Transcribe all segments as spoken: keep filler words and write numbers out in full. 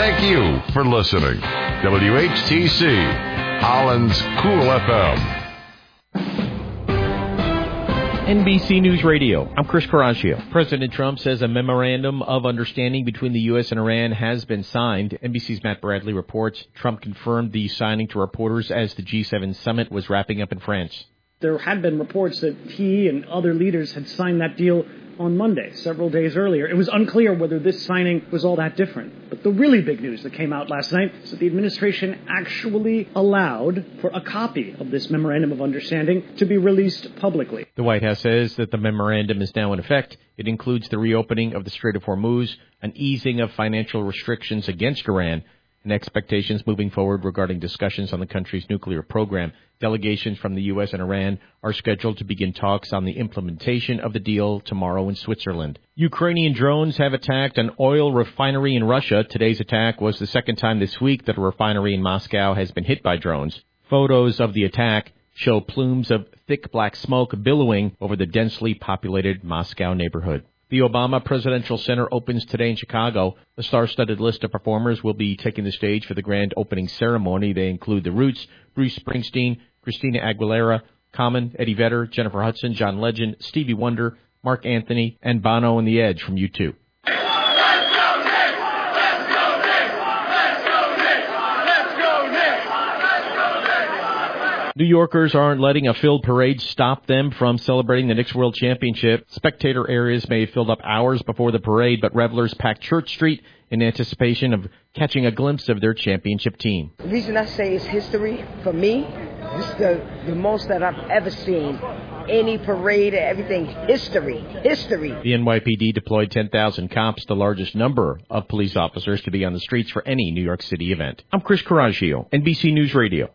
Thank you for listening. W H T C, Holland's Cool F M. N B C News Radio. I'm Chris Coraggio. President Trump says a memorandum of understanding between the U S and Iran has been signed. N B C's Matt Bradley reports Trump confirmed the signing to reporters as the G seven summit was wrapping up in France. There had been reports that he and other leaders had signed that deal on Monday, several days earlier. It was unclear whether this signing was all that different. But the really big news that came out last night is that the administration actually allowed for a copy of this memorandum of understanding to be released publicly. The White House says that the memorandum is now in effect. It includes the reopening of the Strait of Hormuz, an easing of financial restrictions against Iran, and expectations moving forward regarding discussions on the country's nuclear program. Delegations from the U S and Iran are scheduled to begin talks on the implementation of the deal tomorrow in Switzerland. Ukrainian drones have attacked an oil refinery in Russia. Today's attack was the second time this week that a refinery in Moscow has been hit by drones. Photos of the attack show plumes of thick black smoke billowing over the densely populated Moscow neighborhood. The Obama Presidential Center opens today in Chicago. A star-studded list of performers will be taking the stage for the grand opening ceremony. They include The Roots, Bruce Springsteen, Christina Aguilera, Common, Eddie Vedder, Jennifer Hudson, John Legend, Stevie Wonder, Mark Anthony, and Bono and The Edge from U two. New Yorkers aren't letting a filled parade stop them from celebrating the Knicks World Championship. Spectator areas may have filled up hours before the parade, but revelers packed Church Street in anticipation of catching a glimpse of their championship team. The reason I say it's history, for me, this is the, the most that I've ever seen. Any parade, everything, history, history. The N Y P D deployed ten thousand cops, the largest number of police officers to be on the streets for any New York City event. I'm Chris Coraggio, N B C News Radio.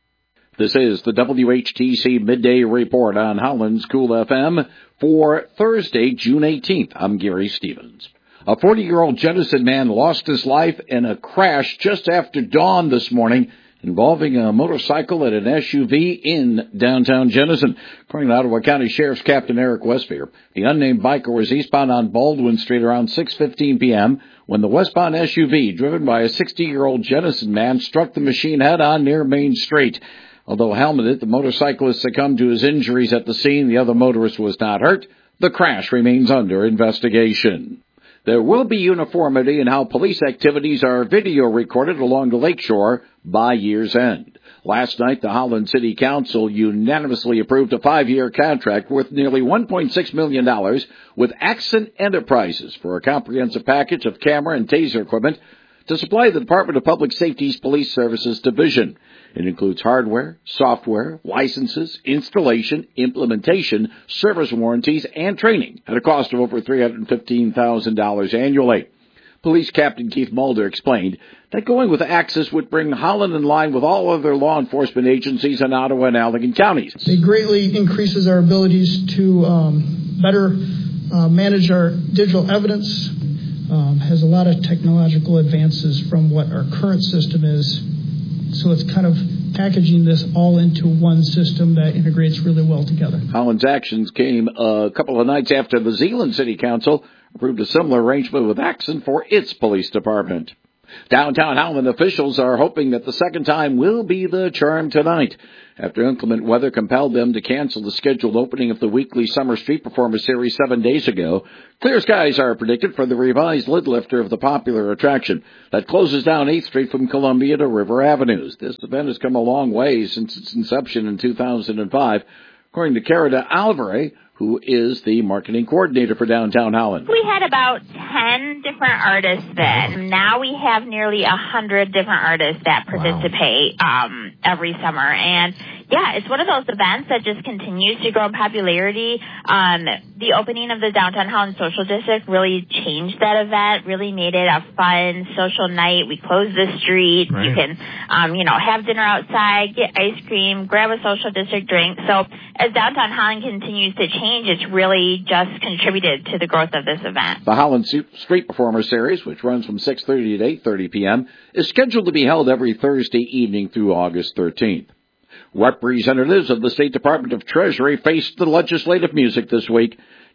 This is the W H T C Midday Report on Holland's Cool F M for Thursday, June eighteenth. I'm Gary Stevens. A forty-year-old Jenison man lost his life in a crash just after dawn this morning involving a motorcycle and an S U V in downtown Jenison. According to Ottawa County Sheriff's Captain Eric Westphier, the unnamed biker was eastbound on Baldwin Street around six fifteen p.m. when the westbound S U V, driven by a sixty-year-old Jenison man, struck the machine head-on near Main Street. Although helmeted, the motorcyclist succumbed to his injuries at the scene. The other motorist was not hurt. The crash remains under investigation. There will be uniformity in how police activities are video recorded along the lakeshore by year's end. Last night, the Holland City Council unanimously approved a five-year contract worth nearly one point six million dollars with Accent Enterprises for a comprehensive package of camera and taser equipment to supply the Department of Public Safety's Police Services Division. It includes hardware, software, licenses, installation, implementation, service warranties, and training at a cost of over three hundred fifteen thousand dollars annually. Police Captain Keith Mulder explained that going with Axis would bring Holland in line with all other law enforcement agencies in Ottawa and Allegan counties. It greatly increases our abilities to um, better uh, manage our digital evidence, um, has a lot of technological advances from what our current system is. So it's kind of packaging this all into one system that integrates really well together. Holland's actions came a couple of nights after the Zeeland City Council approved a similar arrangement with Accent for its police department. Downtown Holland officials are hoping that the second time will be the charm tonight, after inclement weather compelled them to cancel the scheduled opening of the weekly Summer Street Performer Series seven days ago. Clear skies are predicted for the revised lid lifter of the popular attraction that closes down eighth Street from Columbia to River Avenues. This event has come a long way since its inception in two thousand five, according to Carita Alvarez, who is the marketing coordinator for Downtown Holland. We had about ten different artists then. Now we have nearly one hundred different artists that participate wow. um, every summer. And, yeah, it's one of those events that just continues to grow in popularity. Um, the opening of the Downtown Holland Social District really changed that event, really made it a fun social night. We closed the street. Right. You can, um, you know, have dinner outside, get ice cream, grab a social district drink. So as Downtown Holland continues to change, it's really just contributed to the growth of this event. The Holland Street Performer Series, which runs from six thirty to eight thirty p.m., is scheduled to be held every Thursday evening through August thirteenth. Representatives of the State Department of Treasury faced the legislative music this week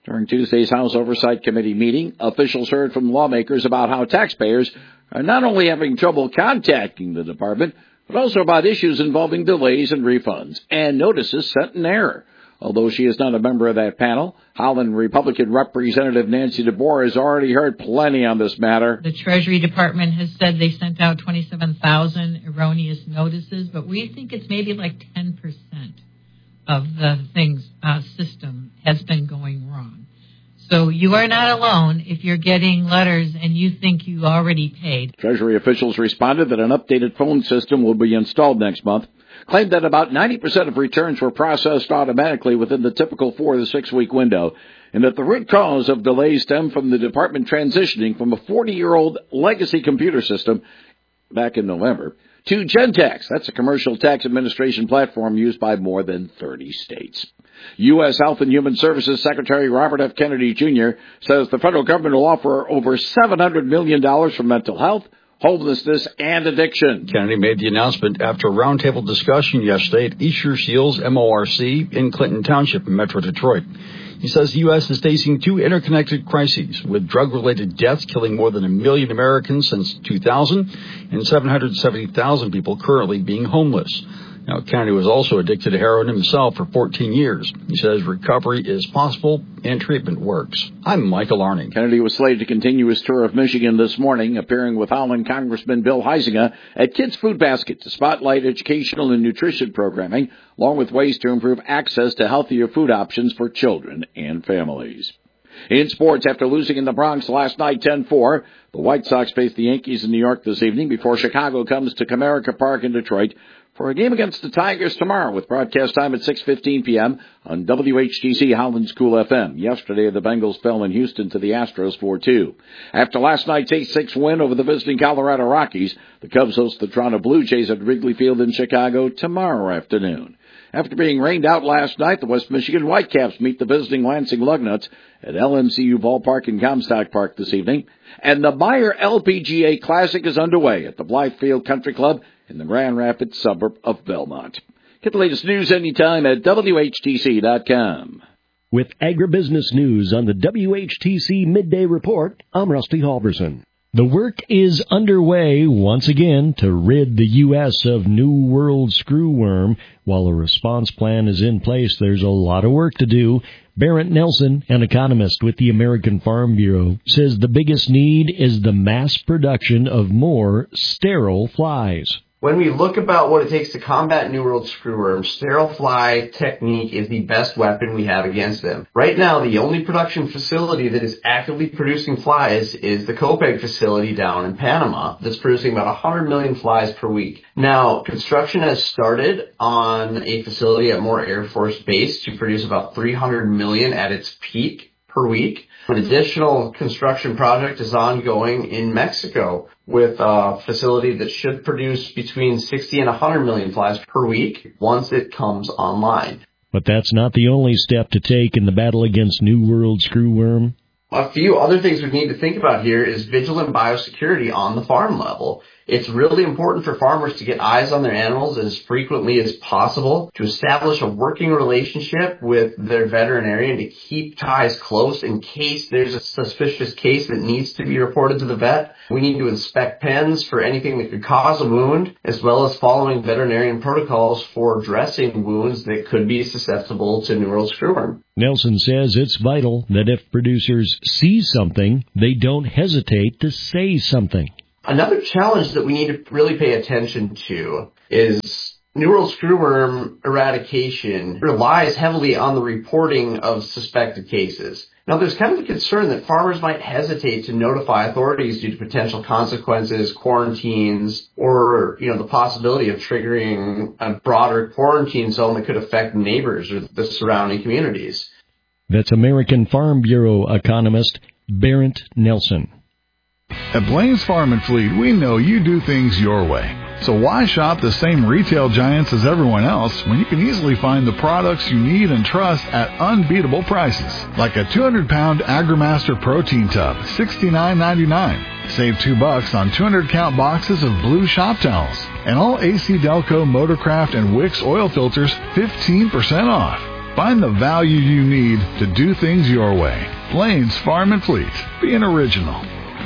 During Tuesday's House Oversight Committee meeting, officials heard from lawmakers about how taxpayers are not only having trouble contacting the department, but also about issues involving delays and refunds and notices sent in error. Although she is not a member of that panel, Holland Republican Representative Nancy DeBoer has already heard plenty on this matter. The Treasury Department has said they sent out twenty-seven thousand erroneous notices, but we think it's maybe like ten percent of the things uh, system has been going wrong. So you are not alone if you're getting letters and you think you already paid. Treasury officials responded that an updated phone system will be installed next month, claimed that about ninety percent of returns were processed automatically within the typical four to six week window, and that the root cause of delays stemmed from the department transitioning from a forty-year-old legacy computer system back in November to Gentex. That's a commercial tax administration platform used by more than thirty states. U S. Health and Human Services Secretary Robert F. Kennedy Junior says the federal government will offer over seven hundred million dollars for mental health, homelessness, and addiction. Kennedy made the announcement after a roundtable discussion yesterday at Easter Seals M O R C in Clinton Township in Metro Detroit. He says the U S is facing two interconnected crises, with drug-related deaths killing more than a million Americans since two thousand and seven hundred seventy thousand people currently being homeless. Now, Kennedy was also addicted to heroin himself for fourteen years. He says recovery is possible and treatment works. I'm Michael Arning. Kennedy was slated to continue his tour of Michigan this morning, appearing with Holland Congressman Bill Huizenga at Kids Food Basket to spotlight educational and nutrition programming, along with ways to improve access to healthier food options for children and families. In sports, after losing in the Bronx last night ten four, the White Sox face the Yankees in New York this evening before Chicago comes to Comerica Park in Detroit for a game against the Tigers tomorrow, with broadcast time at six fifteen p.m. on W H T C Holland's Cool F M. Yesterday, the Bengals fell in Houston to the Astros four two. After last night's eight six win over the visiting Colorado Rockies, the Cubs host the Toronto Blue Jays at Wrigley Field in Chicago tomorrow afternoon. After being rained out last night, the West Michigan Whitecaps meet the visiting Lansing Lugnuts at L M C U Ballpark in Comstock Park this evening. And the Meyer L P G A Classic is underway at the Blythefield Country Club in the Grand Rapids suburb of Belmont. Get the latest news anytime at W H T C dot com. With agribusiness news on the W H T C Midday Report, I'm Rusty Halverson. The work is underway once again to rid the U S of New World screwworm. While a response plan is in place, there's a lot of work to do. Barrett Nelson, an economist with the American Farm Bureau, says the biggest need is the mass production of more sterile flies. When we look about what it takes to combat New World screwworms, sterile fly technique is the best weapon we have against them. Right now, the only production facility that is actively producing flies is the Copeg facility down in Panama that's producing about one hundred million flies per week. Now, construction has started on a facility at Moore Air Force Base to produce about three hundred million at its peak per week. An additional construction project is ongoing in Mexico with a facility that should produce between sixty and one hundred million flies per week once it comes online. But that's not the only step to take in the battle against New World screwworm. A few other things we need to think about here is vigilant biosecurity on the farm level. It's really important for farmers to get eyes on their animals as frequently as possible, to establish a working relationship with their veterinarian, to keep ties close in case there's a suspicious case that needs to be reported to the vet. We need to inspect pens for anything that could cause a wound, as well as following veterinarian protocols for dressing wounds that could be susceptible to New World screwworm. Nelson says it's vital that if producers see something, they don't hesitate to say something. Another challenge that we need to really pay attention to is New World screwworm eradication relies heavily on the reporting of suspected cases. Now, there's kind of a concern that farmers might hesitate to notify authorities due to potential consequences, quarantines, or, you know, the possibility of triggering a broader quarantine zone that could affect neighbors or the surrounding communities. That's American Farm Bureau economist Barrett Nelson. At Blaine's Farm and Fleet, we know you do things your way. So why shop the same retail giants as everyone else when you can easily find the products you need and trust at unbeatable prices? Like a two hundred pound AgriMaster protein tub, sixty-nine ninety-nine. Save two bucks on two hundred count boxes of blue shop towels. And all A C Delco, Motorcraft, and Wix oil filters, fifteen percent off. Find the value you need to do things your way. Blaine's Farm and Fleet. Be an original.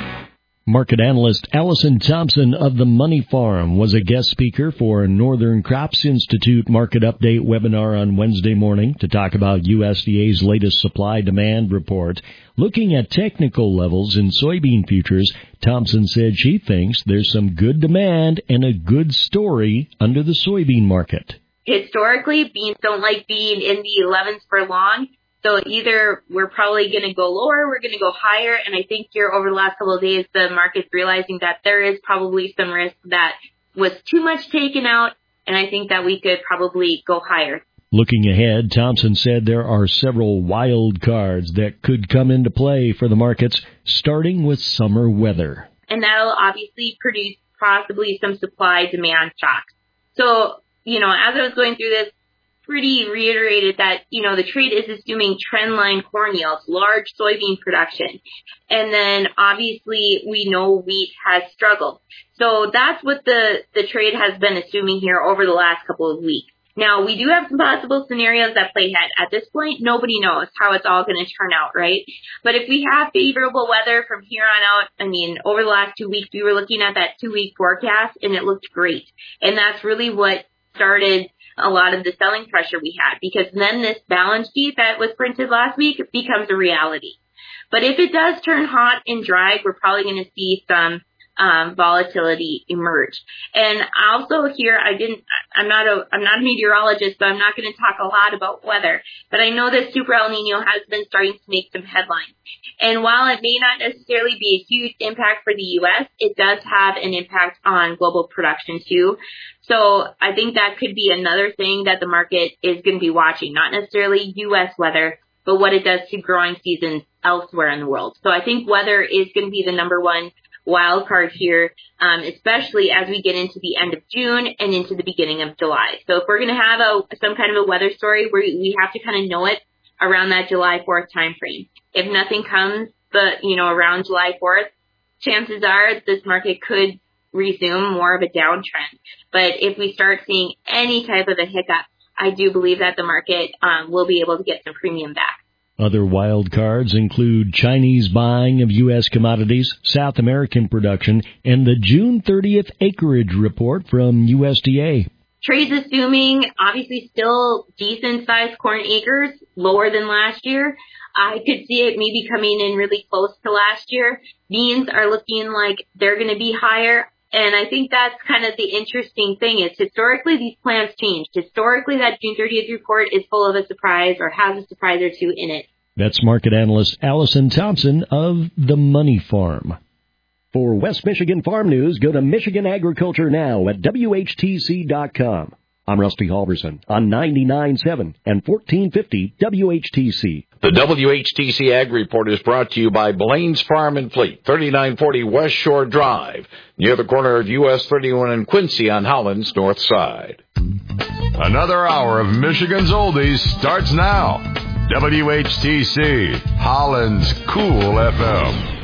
Market analyst Allison Thompson of the Money Farm was a guest speaker for Northern Crops Institute Market Update webinar on Wednesday morning to talk about U S D A's latest supply-demand report. Looking at technical levels in soybean futures, Thompson said she thinks there's some good demand and a good story under the soybean market. Historically, beans don't like being in the elevens for long. So either we're probably going to go lower, we're going to go higher, and I think here over the last couple of days, the market's realizing that there is probably some risk that was too much taken out, and I think that we could probably go higher. Looking ahead, Thompson said there are several wild cards that could come into play for the markets, starting with summer weather. And that'll obviously produce possibly some supply-demand shocks. So, you know, as I was going through this, pretty reiterated that, you know, the trade is assuming trend line corn yields, large soybean production. And then obviously we know wheat has struggled. So that's what the, the trade has been assuming here over the last couple of weeks. Now, we do have some possible scenarios that play ahead. At this point, nobody knows how it's all going to turn out, right? But if we have favorable weather from here on out, I mean, over the last two weeks, we were looking at that two-week forecast, and it looked great. And that's really what started a lot of the selling pressure we had, because then this balance sheet that was printed last week becomes a reality. But if it does turn hot and dry, we're probably going to see some um, volatility emerge. And also here, I didn't, I'm not a, I'm not a meteorologist, so I'm not going to talk a lot about weather, but I know that Super El Nino has been starting to make some headlines. And while it may not necessarily be a huge impact for the U S, it does have an impact on global production too. So I think that could be another thing that the market is going to be watching, not necessarily U S weather, but what it does to growing seasons elsewhere in the world. So I think weather is going to be the number one wild card here, um, especially as we get into the end of June and into the beginning of July. So if we're going to have a some kind of a weather story, we we have to kind of know it around that July fourth time frame. If nothing comes, but you know, around July fourth, chances are this market could resume more of a downtrend. But if we start seeing any type of a hiccup, I do believe that the market um, will be able to get some premium back. Other wild cards include Chinese buying of U S commodities, South American production, and the June thirtieth acreage report from U S D A. Trade's assuming obviously still decent-sized corn acres, lower than last year. I could see it maybe coming in really close to last year. Beans are looking like they're going to be higher. And I think that's kind of the interesting thing is historically these plans changed. Historically that June thirtieth report is full of a surprise or has a surprise or two in it. That's market analyst Allison Thompson of the Money Farm. For West Michigan Farm News, go to Michigan Agriculture Now at W H T C dot com. I'm Rusty Halverson on ninety-nine point seven and fourteen fifty W H T C. The W H T C Ag Report is brought to you by Blaine's Farm and Fleet, thirty-nine forty West Shore Drive, near the corner of U S thirty-one and Quincy on Holland's north side. Another hour of Michigan's Oldies starts now. W H T C, Holland's Cool F M.